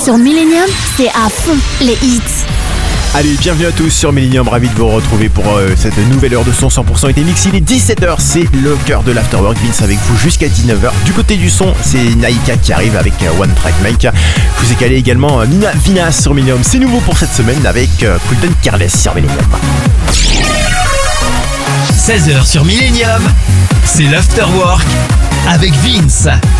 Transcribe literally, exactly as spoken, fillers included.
Sur Millennium, c'est à fond les hits. Allez, bienvenue à tous sur Millennium, ravi de vous retrouver pour euh, cette nouvelle heure de son cent pour cent été mix. Il est dix-sept heures, c'est le cœur de l'Afterwork. Vince avec vous jusqu'à dix-neuf heures. Du côté du son, c'est Naika qui arrive avec euh, One Track Mike. Je vous ai calé également euh, Nina Vinas sur Millennium. C'est nouveau pour cette semaine avec euh, Coolden Careless sur Millennium. seize heures sur Millennium, c'est l'Afterwork avec Vince.